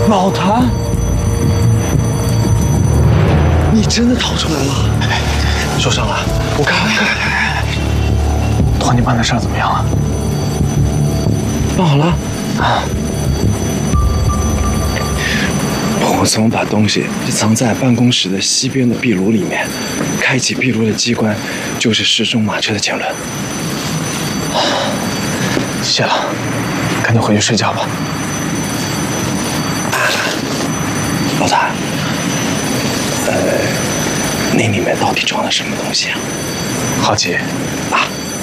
老谭，你真的逃出来了？受伤了？我看。托尼办的事儿怎么样了？办好了啊。我总把东西藏在办公室的西边的壁炉里面，开启壁炉的机关就是时钟马车的前轮。谢了，赶紧回去睡觉吧。老谭，那里面到底装了什么东西啊？好奇啊！